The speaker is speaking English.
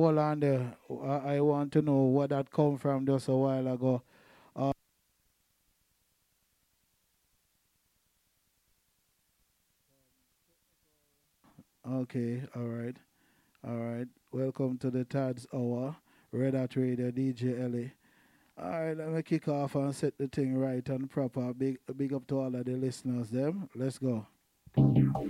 hold on there. I want to know where that come from just a while ago. Uh, okay, all right. All right. Welcome to the Tad's Hour. Red Hat Radio, DJ Ellie. All right, let me kick off and set the thing right and proper. Big up to all of the listeners, them. Let's go.